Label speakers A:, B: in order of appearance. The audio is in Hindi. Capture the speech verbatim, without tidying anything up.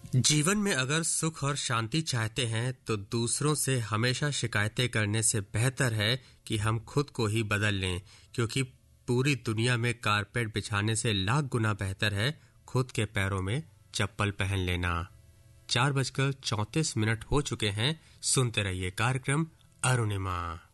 A: जीवन में अगर सुख और शांति चाहते हैं तो दूसरों से हमेशा शिकायतें करने से बेहतर है कि हम खुद को ही बदल लें, क्योंकि पूरी दुनिया में कारपेट बिछाने से लाख गुना बेहतर है खुद के पैरों में चप्पल पहन लेना। चार बजकर चौंतीस मिनट हो चुके हैं। सुनते रहिए कार्यक्रम अरुणिमा।